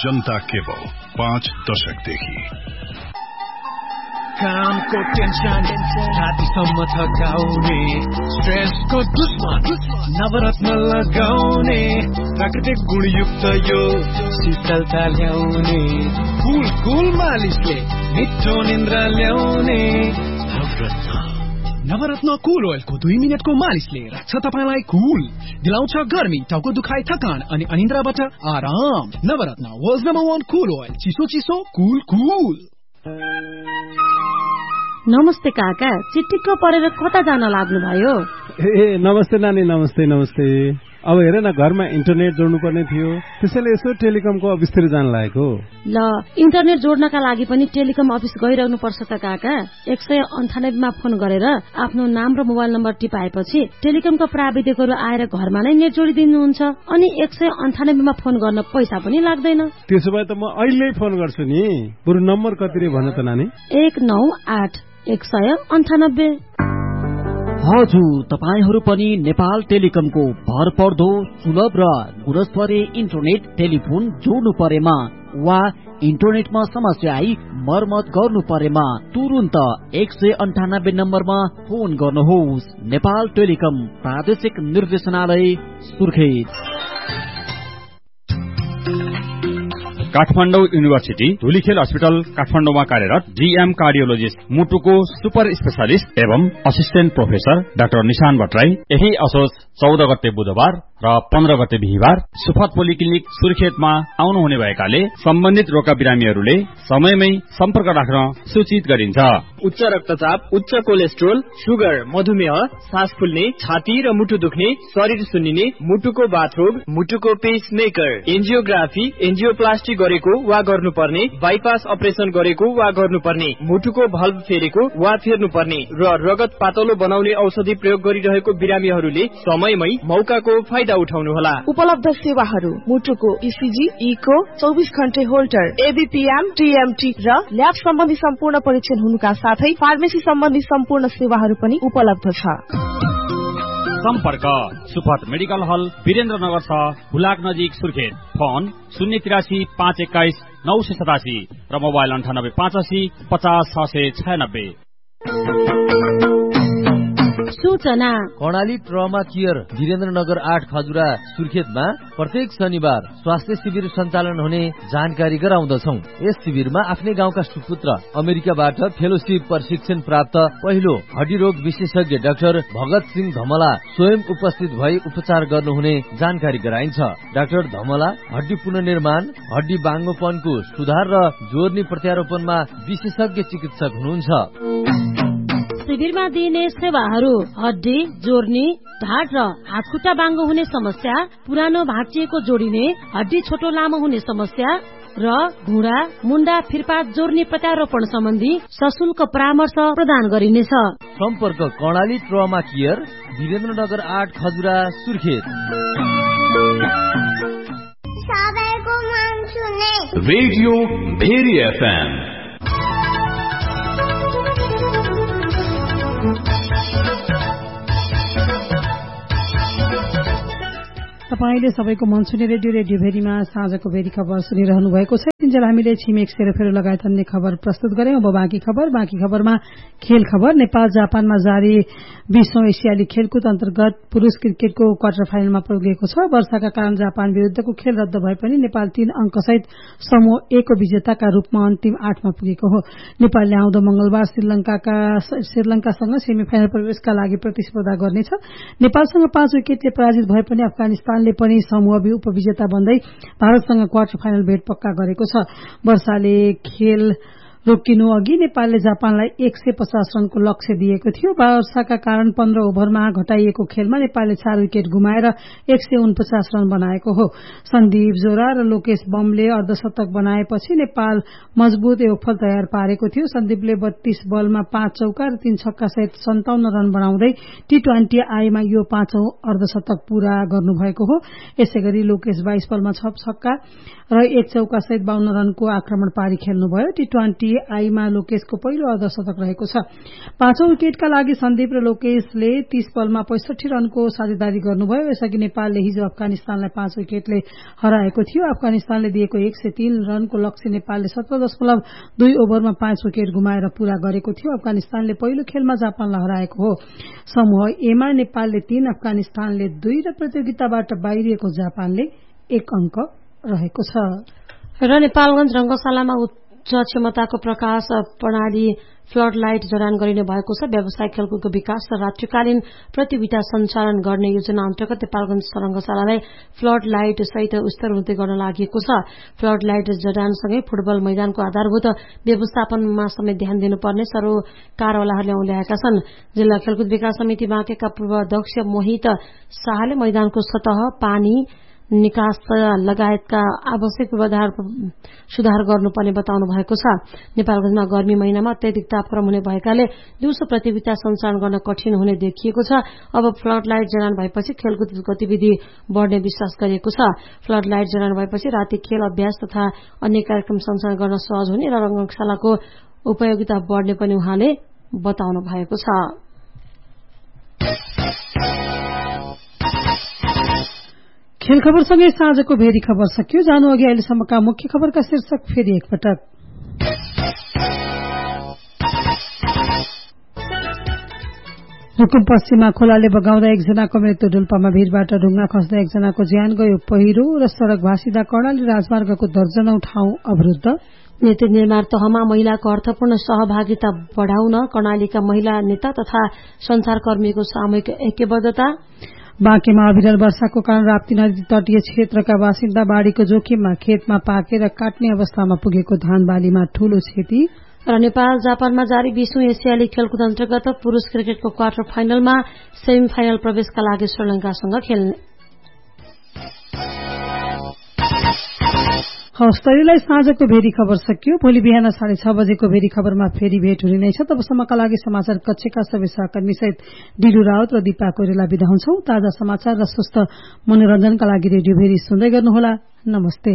जनता cable 5 दशकदेखि। कामको tension छातीसम्म थकाउने, स्ट्रेसको दुश्मन नवरत्न लगाउने, प्राकृतिक गुणयुक्त यो शीतलता ल्याउने, कुल मालिसले मिठो निन्द्रा ल्याउने। नवरत्न कुल ओइलको 2 मिनेटको मालिसले राख्छ तपाईलाई कुल, दिलाउँछ गर्मी, टाउको दुखाइ, थकान अनि अनिन्द्राबाट आराम। नवरत्न वर्ल्ड नम्बर 1 कुल ओइल, चिसो चिसो कुल। नमस्ते काका, चिट्टिक्क परेर कता जान लाग्नु भयो? नमस्ते नानी, नमस्ते। अब हेर न, घरमा इन्टरनेट जोड्नु पर्ने थियो, त्यसैले यसो टेलिकमको अफिसतिर जान लागेको। ल, इन्टरनेट जोड्नका लागि पनि टेलिकम अफिस गइरहनु पर्छ त काका। 198 मा फोन गरेर आफ्नो नाम र मोबाइल नम्बर टिपाएपछि टेलिकमका प्राविधिकहरू आएर घरमा नै नेट जोडिदिनुहुन्छ। अनि 198 मा फोन गर्न पैसा पनि लाग्दैन। त्यसो भए त म अहिले फोन गर्छु नि। बरु नम्बर कति रे भन त नानी? 198-198। हजुर, तपाईहरू पनि नेपाल टेलिकमको भरपर्दो सुलभ र गुणस्तरीय इन्टरनेट टेलिफोन जोड्नु परेमा वा इन्टरनेटमा समस्या आई मर्मत गर्नु परेमा तुरुन्त 198 नम्बरमा फोन गर्नुहोस्। नेपाल टेलिकम प्रादेशिक निर्देशनालय सुर्खेत। काठमाडौँ युनिभर्सिटी धुलीखेल अस्पताल काठमाडौँमा कार्यरत डीएम कार्डियोलोजिस्ट मुटुको सुपर स्पेशलिस्ट एवं असिस्टेन्ट प्रोफेसर डाक्टर निशान भट्टराई यही असोज 14 गते बुधबार र 15 गते बिहीबार सुफत पोलिक्लिनिक सुर्खेतमा आउनुहुने भएकाले सम्बन्धित रोगका बिरामीहरूले समयमै सम्पर्क राख्न सूचित गरिन्छ। उच्च रक्तचाप, उच्च कोलेस्ट्रोल, सुगर, मधुमेह, सास फुल्ने, छाती र मुटु दुख्ने, शरीर सुन्निने, मुटुको बाथरोग, मुटुको पेसमेकर, एन्जियोग्राफी, एन्जियोप्लास्टी गरेको वा गर्नुपर्ने, बाइपास अपरेसन गरेको वा गर्नुपर्ने, मुटुको भल्भ फेरेको वा फेर्नुपर्ने र रगत पातलो बनाउने औषधि प्रयोग गरिरहेको बिरामीहरूले समयमै मौकाको फाइदा उठाउनुहोला। उपलब्ध सेवाहरू मुटुको इसिजी, इको, 24 घण्टे होल्टर, एबीपीएम, टीएमटी र ल्याब सम्बन्धी सम्पूर्ण परीक्षण हुनुका साथै फार्मेसी सम्बन्धी सम्पूर्ण सेवाहरू पनि उपलब्ध छ। सम्पर्क सुफत मेडिकल हल, वीरेन्द्रनगर 6, हुलाक नजिक सुर्खेत। फोन 083-521-987 र मोबाइल 98-85-50-696। सूचना कर्णाली ट्रमा केयर वीरेन्द्रनगर 8 खजुरा सुर्खेतमा प्रत्येक शनिबार स्वास्थ्य शिविर सञ्चालन हुने जानकारी गराउँदछौ। यस शिविरमा आफ्नै गाउँका सुपुत्र अमेरिकाबाट फेलोशिप प्रशिक्षण प्राप्त पहिलो हड्डी रोग विशेषज्ञ डाक्टर भगत सिंह धमला स्वयं उपस्थित भई उपचार गर्नुहुने जानकारी गराइन्छ। डाक्टर धमला हड्डी पुनर्निर्माण, हड्डी बाङ्गोपनको सुधार र जोर्नी प्रत्यारोपणमा विशेषज्ञ चिकित्सक हुनुहुन्छ। शिविरमा दिइने सेवाहरू हड्डी जोर्नी, ढाड र हातखुट्टा बाङ्गो हुने समस्या, पुरानो भाँचिएको जोडिने, हड्डी छोटो लामो हुने समस्या र घुँडा, मुन्डा, फिर्पात जोर्नी प्रत्यारोपण सम्बन्धी सशुल्क परामर्श प्रदान गरिनेछ। सम्पर्क Karnali trauma care Birendranagar 8 Khajura Surkhet. Radio very FM. तपाईले सबैको मन सुने रेडियो भेरीमा साँझको भेरी खबर सुनिरहनु भएको छ। तिनजेल हामीले छिमेक सेरोफेरो लगायत अन्य खबर प्रस्तुत गर्यौं। अब बाँकी खबरमा खेल खबर। नेपाल जापानमा जारी 20औं एसियाली खेलकुद अन्तर्गत पुरूष क्रिकेटको क्वार्टर फाइनलमा पुगेको छ। वर्षाका कारण जापान विरूद्धको खेल रद्द भए पनि नेपाल 3 अंकसहित समूह A को विजेताका रूपमा अन्तिम 8 मा पुगेको हो। नेपालले आउँदो मंगलबार श्रीलंकासँग सेमिफाइनल प्रवेशका लागि प्रतिस्पर्धा गर्नेछ। नेपालसँग 5 विकेटले पराजित भए पनि अफगानिस्तानले पनि समूह B उपविजेता बन्दै भारतसँग क्वार्टर फाइनल भेट पक्का गरेको छ। वर्षाले खेल रोकिनु अघि नेपालले जापानलाई 150 रनको लक्ष्य दिएको थियो। वर्षाका कारण 15 ओभरमा घटाइएको खेलमा नेपालले 4 विकेट गुमाएर 149 रन बनाएको हो। सन्दीप जोरा र लोकेश बमले अर्धशतक बनाएपछि नेपाल मजबुत योगफल तयार पारेको थियो। सन्दीपले 32 बलमा 5 चौका र 3 छक्का सहित 57 रन बनाउँदै T20 आईमा यो 5औं अर्धशतक पूरा गर्नुभएको हो। यसैगरी लोकेश 22 बलमा 6 छक्का र 1 चौका सहित 52 रनको आक्रमण पारी खेल्नुभयो। T20 आइमा लोकेशको पहिलो अर्धशतक रहेको छ। 5औं विकेटका लागि सन्दीप र लोकेशले 30 बलमा 65 रनको साझेदारी गर्नुभयो। यसअघि नेपालले हिजो अफगानिस्तानलाई 5 विकेटले हराएको थियो। अफगानिस्तानले दिएको 103 रनको लक्ष्य नेपालले 17.2 ओभरमा 5 विकेट गुमाएर पूरा गरेको थियो। अफगानिस्तानले पहिलो खेलमा जापानलाई हराएको हो। समूह एमा नेपालले 3, अफगानिस्तानले 2 र प्रतियोगिताबाट बाहिरिएको जापानले 1 अंक रहेको छ। र नेपालगञ्ज रंगशालामा उच्च क्षमताको प्रकाश प्रणाली फ्लड लाइट जडान गरिने भएको छ। व्यावसायिक खेलकुदको विकास र रात्रिकालीन प्रतियोगिता सञ्चालन गर्ने योजना अन्तर्गत नेपालगञ्ज रंगशालालाई फ्लड लाइट सहित स्तरोन्नति गर्न लागि छ। फ्लड लाइट जडानसँगै फुटबल मैदानको आधारभूत व्यवस्थापनमा समेत ध्यान दिनुपर्ने सरोकारवालाहरूले औल्याएका छन्। जिल्ला खेलकुद विकास समिति बाँकेका पूर्व अध्यक्ष मोहित शाहले मैदानको सतह, पानी निकास लगायतका आवश्यक पूर्वाधार सुधार गर्नुपर्ने बताउनु भएको छ। नेपालगञ्जमा गर्मी महिनामा अत्याधिक तापक्रम हुने भएकाले दिउँसो प्रतियोगिता सञ्चालन गर्न कठिन हुने देखिएको छ। अब फ्लड लाइट जडान भएपछि खेलकुद गतिविधि बढ्ने विश्वास गरिएको छ। फ्लड लाइट जडान भएपछि राति खेल, अभ्यास तथा अन्य कार्यक्रम सञ्चालन गर्न सहज हुने र रंगशालाको उपयोगिता बढ्ने पनि उहाँले बताउनु भएको छ। खेल खबरसँगै साँझको भेरी खबर सकियो। जानु अघि अहिलेसम्मका मुख्य खबरका शीर्षक फेरि एकपटक। हुकुम पश्चिममा खोलाले बगाउँदा एकजनाको मृत्यु। डुल्पामा भीरबाट ढुङ्गा खस्दा एकजनाको ज्यान गयो। पहिरो र सड़क भाँसिदा कर्णाली राजमार्गको दर्जनौं ठाउँ अवरुद्ध। नीति निर्माण तहमा महिलाको अर्थपूर्ण सहभागिता बढ़ाउन कर्णालीका महिला नेता तथा संचारकर्मीको सामूहिक ऐक्यबद्धता। बाँकेमा अविरल वर्षाको कारण राप्ती नदी तटीय क्षेत्रका बासिन्दा बाढ़ीको जोखिममा। खेतमा पाकेर काट्ने अवस्थामा पुगेको धान बालीमा ठूलो क्षति। र नेपाल जापानमा जारी 20औं एसियाली खेलकुद अन्तर्गत पुरूष क्रिकेटको क्वार्टर फाइनलमा सेमी फाइनल प्रवेशका लागि श्रीलंकासँग खेल्ने। हौस्तरीलाई साँझको भेरी खबर सकियो। भोलि बिहान 6:30 बजेको भेरी खबरमा फेरि भेट हुने नै छ। तबसम्मका लागि समाचार कक्षका सबै सहकर्मी सहित डिलु राउत र दीपा कोइराला बिदा हुन्छौं। ताजा समाचार र स्वस्थ मनोरञ्जनका लागि रेडियो भेरी सुन्दै गर्नुहोला। नमस्ते।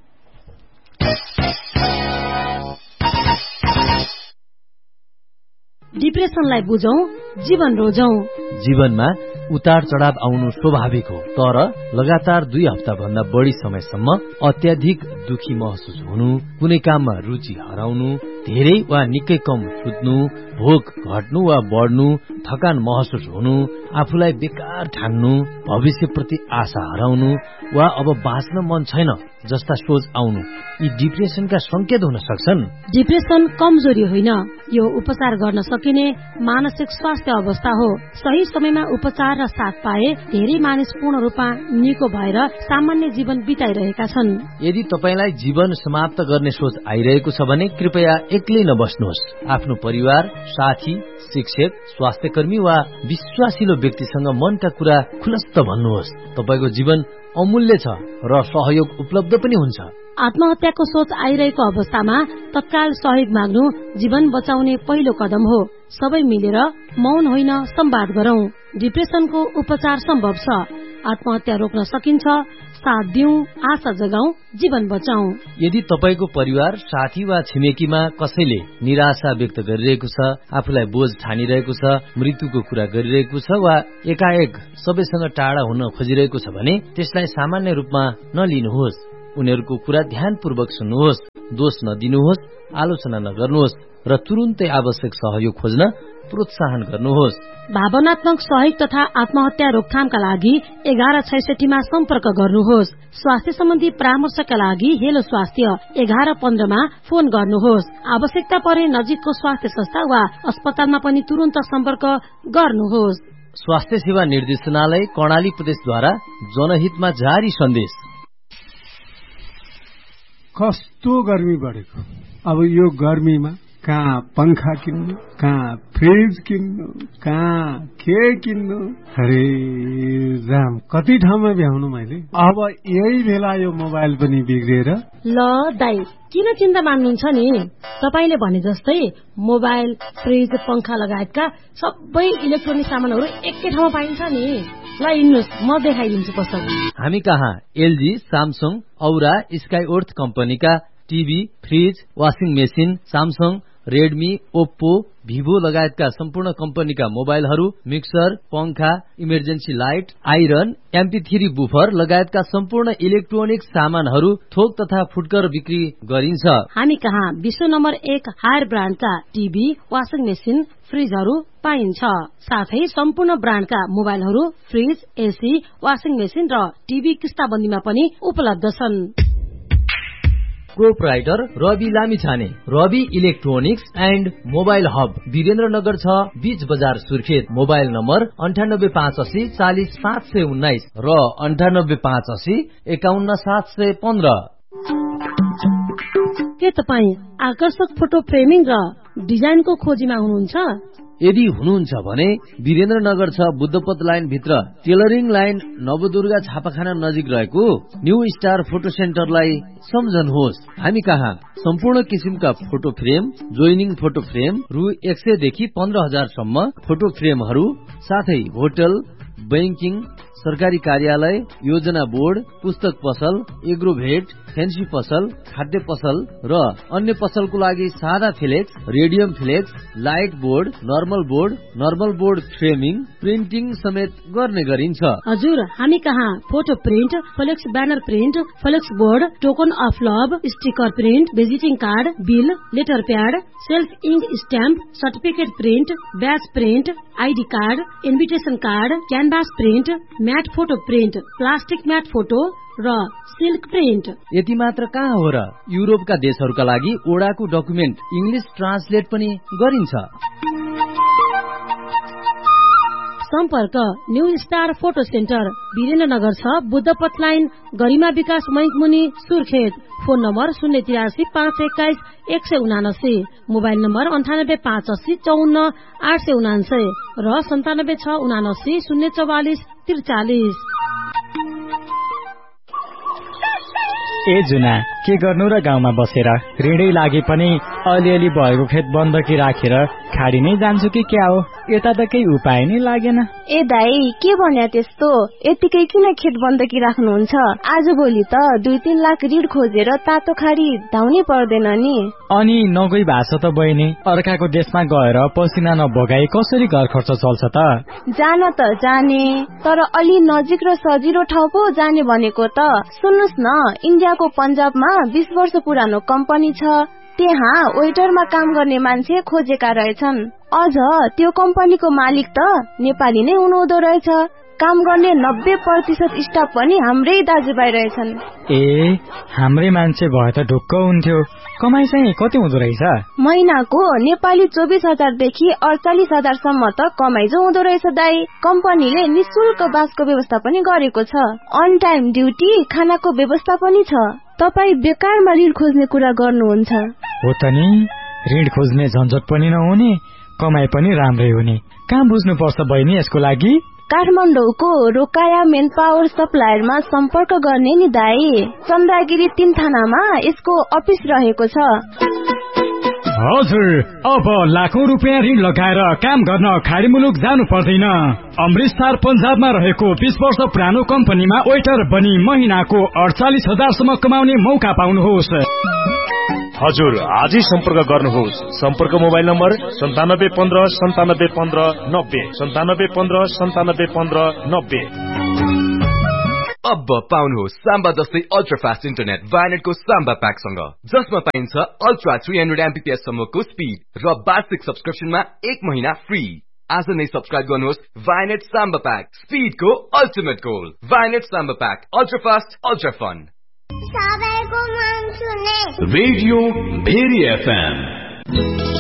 डिप्रेसनलाई बुझौं, जीवन रोजौं। जीवनमा उतार चढाव आउनु स्वाभाविक हो, तर लगातार 2 हप्ता भन्दा बढी समयसम्म अत्याधिक दुखी महसुस हुनु, कुनै काममा रुचि हराउनु, धेरै वा निकै कम सुत्नु, भोक घट्नु वा बढ्नु, थकान महसुस हुनु, आफूलाई बेकार ठान्नु, भविष्यप्रति आशा हराउनु वा अब बाँच्न मन छैन जस्ता सोच आउनु, यी डिप्रेसनका संकेत हुन सक्छन्। डिप्रेसन कमजोरी होइन, यो उपचार गर्न सकिने मानसिक स्वास्थ्य अवस्था हो। सही समयमा उपचार र साथ पाए धेरै मानिस पूर्ण रूपमा निको भएर सामान्य जीवन बिताइरहेका छन्। यदि तपाईलाई जीवन समाप्त गर्ने सोच आइरहेको छ भने कृपया एक्लै नबस्नुहोस्। आफ्नो परिवार, साथी, शिक्षक, स्वास्थ्यकर्मी वा विश्वासिलो व्यक्तिसँग मनका कुरा खुलस्त भन्नुहोस्। तपाईको जीवन अमूल्य छ र सहयोग उपलब्ध पनि हुन्छ। आत्महत्याको सोच आइरहेको अवस्थामा तत्काल सहयोग माग्नु जीवन बचाउने पहिलो कदम हो। सबै मिलेर मौन होइन संवाद गरौं। डिप्रेसनको उपचार सम्भव छ। आत्महत्या रोक्न सकिन्छ। साथ दिउँ, आशा जगाउँ, जीवन बचाउँ। यदि तपाईको परिवार, साथी वा छिमेकीमा कसैले निराशा व्यक्त गरिरहेको छ, आफूलाई बोझ ठानिरहेको छ, मृत्युको कुरा गरिरहेको छ वा एकाएक सबैसँग टाढा हुन खोजिरहेको छ भने त्यसलाई सामान्य रूपमा नलिनुहोस्। उनीहरूको कुरा ध्यानपूर्वक सुन्नुहोस्, दोष नदिनुहोस्, आलोचना नगर्नुहोस् र तुरुन्तै आवश्यक सहयोग खोज्न प्रोत्साहन गर्नुहोस्। भावनात्मक सहयोग तथा आत्महत्या रोकथामका लागि 1166 मा सम्पर्क गर्नुहोस्। स्वास्थ्य सम्बन्धी परामर्शका लागि हेलो स्वास्थ्य 1115 मा फोन गर्नुहोस्। आवश्यकता परे नजिकको स्वास्थ्य संस्था वा अस्पतालमा पनि तुरुन्त सम्पर्क गर्नुहोस्। स्वास्थ्य सेवा निर्देशनालय कर्णाली प्रदेशद्वारा जनहितमा जारी सन्देश। कस्तो गर्मी बढेको। अब यो गर्मीमा कहाँ पंखा किन्नु, कहाँ फ्रिज किन्नु, कहाँ के किन्नु। अरे राम, कति ठाउँमा भ्याउनु मैले। अब यही बेला यो मोबाइल पनि बिग्रिएर। ल दाइ, किन चिन्ता मान्नुहुन्छ नि? तपाईले भने जस्तै मोबाइल, फ्रिज, पंखा लगायतका सबै इलेक्ट्रोनिक सामानहरू एकै ठाउँमा पाइन्छ नि। ल हिँड्नुहोस्, म देखाइदिन्छु कस्तो। हामी कहाँ एलजी, सामसङ, औरा, स्काई अर्थ कम्पनीका TV, fridge, washing machine, Samsung, Redmi, Oppo, Vivo लगायतका सम्पूर्ण कम्पनीका मोबाइलहरू, मिक्सर, पंखा, emergency light, iron, MP3 buffer लगायतका सम्पूर्ण इलेक्ट्रोनिक सामानहरू थोक तथा फुटकर बिक्री गरिन्छ। हामी कहाँ विश्व number 1 higher ब्रान्डका TV, washing machine, फ्रिजहरू पाइन्छ। साथै सम्पूर्ण ब्रान्डका मोबाइलहरू, फ्रिज, एसी, वाशिङ मेसिन र टिभी किस्ताबन्दीमा पनि उपलब्ध छन्। Proprietor Rabi Lamichhane, Rabi electronics and mobile hub, Birendranagar 6, बीच बजार, सुर्खेत। मोबाइल नम्बर 9858 40 719 र 9858 51 715। के तपाईँ आकर्षक फोटो फ्रेमिङ र डिजाइनको खोजीमा हुनुहुन्छ? यदि हुनुहुन्छ भने वीरेन्द्रनगर 6 बुद्धपथ लाइन भित्र टेलरिङ लाइन नवदुर्गा छापाखाना नजिक रहेको न्यू स्टार फोटो सेन्टरलाई सम्झनुहोस्। हामी कहाँ सम्पूर्ण किसिमका photo frame, joining photo frame रु 100 देखि 15,000 सम्म फोटो फ्रेमहरू, साथै होटल, बैंकिङ, सरकारी कार्यालय, योजना बोर्ड, पुस्तक पसल, एग्रोभेट, फेन्सी पसल, खाद्य पसल र अन्य पसलको लागि सादा flex, radium flex, light board, normal board framing, printing समेत गर्ने गरिन्छ। हजुर, हामी कहाँ photo print, flex banner print, flex board, token of love, sticker print, visiting card, bill, letter pad, self ink stamp, certificate print, ब्याज print, ID card, invitation card, canvas print, mat photo print, plastic mat photo र silk print. यति मात्र कहाँ हो र, युरोपका देशहरूका लागि ओडाको document English translate पनि गरिन्छ। सम्पर्क new star photo centre, Birendranagar 6, बुद्धपथ line, गरिमा विकास बैंक मुनि, Surkhet. Phone number 083 521 179, mobile number 98 580 54 879 र 97 679 044 43। ए जुना, के गर्नु र गाउँमा बसेर ऋणै लागे पनि अलिअलि भएको खेत बन्दकी राखेर खाडी नै जान्छु कि क्या हो? यता त केही उपाय नै लागेन। ए दाई, के भन्या त्यस्तो? यतिकै किन खेत बन्दकी राख्नुहुन्छ? आज भोलि त 2-3 लाख ऋण खोजेर तातो खाडी धाउनै पर्दैन नि। अनि नगई भाषा त बहिनी, अर्काको देशमा गएर पसिना नबगाई कसरी घर खर्च चल्छ त? जान त जाने, तर अलि नजिक र सजिलो ठाउँ पो जाने भनेको त। सुन्नुस् न, इन्डियाको पन्जाबमा 20 वर्ष पुरानो कम्पनी छ, त्यहाँ वेटरमा काम गर्ने मान्छे खोजेका रहेछन्। अझ त्यो कम्पनीको मालिक त नेपाली नै हुनुहुँदो रहेछ। काम गर्ने 90% स्टाफ पनि हाम्रै दाजुभाइ रहेछन्। ए, हाम्रै मान्छे भए त ढुक्क हुन्थ्यो। कमाई चाहिँ कति हुँदो रहेछ? महिनाको नेपाली 24,000 देखि 48,000 सम्म त कमाई जो हुँदो रहेछ दाई। कम्पनीले निशुल्क बासको व्यवस्था पनि गरेको छ। अन टाइम ड्युटी, खानाको व्यवस्था पनि छ। तपाई बेकारमा ऋण खोज्ने कुरा गर्नुहुन्छ? हो त नि, ऋण खोज्ने झन्झट पनि नहुने, कमाई पनि राम्रै हुने। कहाँ बुझ्नु पर्छ बहिनी यसको लागि? काठमाडौँको रोकाया मेन पावर सप्लायरमा सम्पर्क गर्ने नि दाई। चन्द्रगिरी 3 थानामा यसको अफिस रहेको छ। हजुर, अब लाखौं रुपियाँ ऋण लगाएर काम गर्न खाडी मुलुक जानु पर्दैन। अमृतसर पन्जाबमा रहेको 20 वर्ष पुरानो कम्पनीमा वेटर बनी महिनाको 48,000 सम्म कमाउने मौका पाउनुहोस्। हजुर, आजै सम्पर्क गर्नुहोस्। सम्पर्क मोबाइल नम्बर 9715 9715 90 9715 9715 90। अब पाउनुहोस् साम्बा जस्तै अल्ट्रा फास्ट इन्टरनेट भाइनेटको साम्बा प्याकसँग, जसमा पाइन्छ अल्ट्रा 300 MBPS सम्मको स्पिड र वार्षिक सब्सक्रिप्सनमा 1 महिना फ्री। आज नै सब्सक्राइब गर्नुहोस् Vianet Samba pack, स्पिडको ultimate goal. Vianet Samba pack, ultra fast, ultra fun. Radio very FM।